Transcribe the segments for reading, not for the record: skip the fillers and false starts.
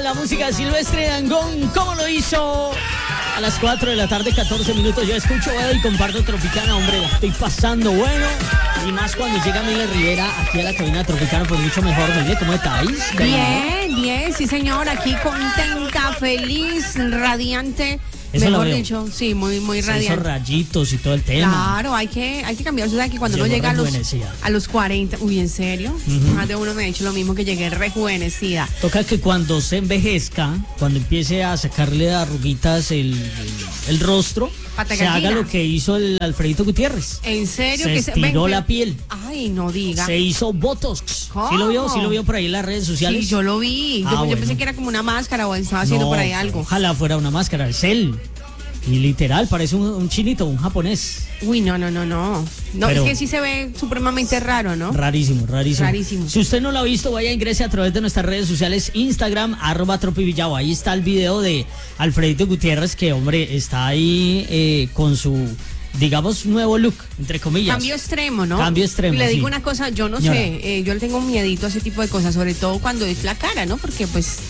la música de Silvestre Dangond. ¿Cómo lo hizo? A las 4 de la tarde, 14 minutos. Yo escucho y comparto Tropicana, hombre, la estoy pasando bueno. Y más cuando llega Mile Rivera aquí a la cabina de Tropicana, pues mucho mejor. Mire, ¿cómo estáis? Bien, sí señor, aquí contenta, feliz, radiante. Eso mejor dicho, sí, muy radiante. Esos rayitos y todo el tema. Claro, hay que cambiar. O sea, que cuando uno llega a los 40, uy, ¿en serio? Más de uno me ha dicho lo mismo, que llegué rejuvenecida. Toca que cuando se envejezca, cuando empiece a sacarle arruguitas el rostro, se haga lo que hizo el Alfredito Gutiérrez. ¿En serio? Se estiró la piel. Ay, no diga. Se hizo Botox. ¿Cómo? ¿Sí lo vio por ahí en las redes sociales? Sí, yo lo vi. Yo pensé que era como una máscara o estaba haciendo por ahí algo. Ojalá fuera una máscara, es él. Y literal, parece un chinito, un japonés. Uy, no. No, pero es que sí se ve supremamente raro, ¿no? Rarísimo. Rarísimo. Si usted no lo ha visto, vaya, ingrese a través de nuestras redes sociales, Instagram, @tropivillao. Ahí está el video de Alfredito Gutiérrez, que, hombre, está ahí con su, digamos, nuevo look, entre comillas. Cambio extremo, ¿no? Cambio extremo, Le digo sí. una cosa, yo no sé, yo le tengo un miedito a ese tipo de cosas, sobre todo cuando es la cara, ¿no? Porque, pues,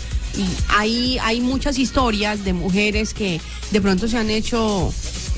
y hay muchas historias de mujeres que de pronto se han hecho,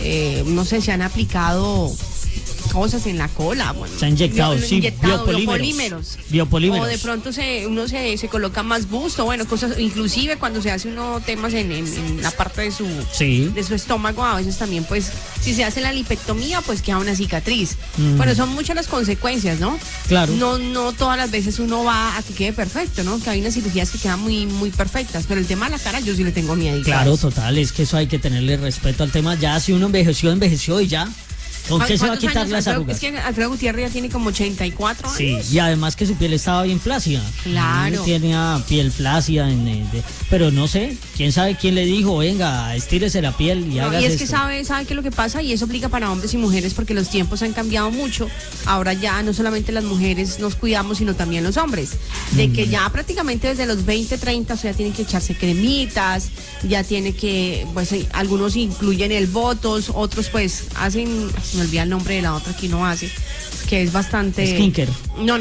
no sé, se han aplicado cosas en la cola, bueno, se ha inyectado, biopolímeros. O de pronto uno se coloca más busto, bueno, cosas, inclusive cuando se hace uno temas en la parte de su estómago, a veces también, pues, si se hace la lipectomía, pues queda una cicatriz. Bueno, son muchas las consecuencias, ¿no? Claro. No todas las veces uno va a que quede perfecto, ¿no? Que hay unas cirugías que quedan muy, muy perfectas, pero el tema de la cara yo sí le tengo miedo. Claro, total, es que eso hay que tenerle respeto al tema. Ya si uno envejeció y ya. ¿Con qué se va a quitar las arrugas? Es que Alfredo Gutiérrez ya tiene como 84 años. Sí, y además que su piel estaba bien flácida. Claro. Tenía piel flácida, pero no sé, quién sabe quién le dijo, venga, estírese la piel y hágase. Y es que sabe qué es lo que pasa, y eso aplica para hombres y mujeres, porque los tiempos han cambiado mucho. Ahora ya no solamente las mujeres nos cuidamos, sino también los hombres. De que ya prácticamente desde los 20, 30, o sea, tienen que echarse cremitas, ya tiene que, pues algunos incluyen el Botox, otros pues hacen, me olvida el nombre de la otra que uno hace, que es bastante... Skincare. No.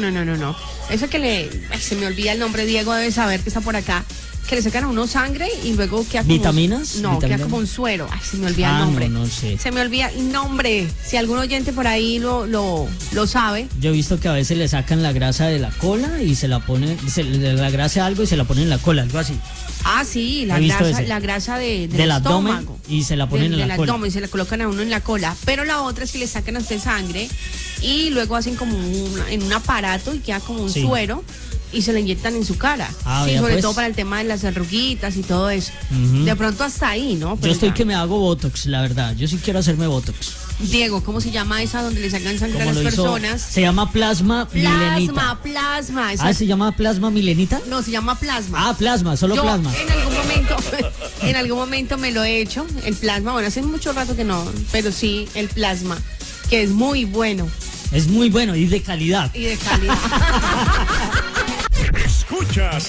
Eso que se me olvida el nombre, Diego debe saber que está por acá, que le sacan a uno sangre y luego queda como... ¿Vitaminas? Queda como un suero. Ay, se me olvida el nombre. No sé. Se me olvida el nombre. Si algún oyente por ahí lo sabe. Yo he visto que a veces le sacan la grasa de la cola y se la ponen, la grasa algo y se la ponen en la cola, algo así. Ah, sí, la grasa del abdomen estómago. Y se la ponen en la cola. Del abdomen, se la colocan a uno en la cola. Pero la otra es que le sacan a usted sangre y luego hacen como en un aparato y queda como un suero y se le inyectan en su cara. Sí, sobre todo para el tema de las arruguitas y todo eso. De pronto hasta ahí, ¿no? Pero yo estoy que me hago Botox, la verdad. Yo sí quiero hacerme Botox. Diego, ¿cómo se llama esa donde le sacan sangre a las personas? Se llama plasma milenita. Plasma. ¿Se llama plasma milenita? No, se llama plasma. Plasma, solo plasma. En algún momento me lo he hecho, el plasma. Bueno, hace mucho rato que no, pero sí, el plasma, que es muy bueno. Es muy bueno y de calidad. Escuchas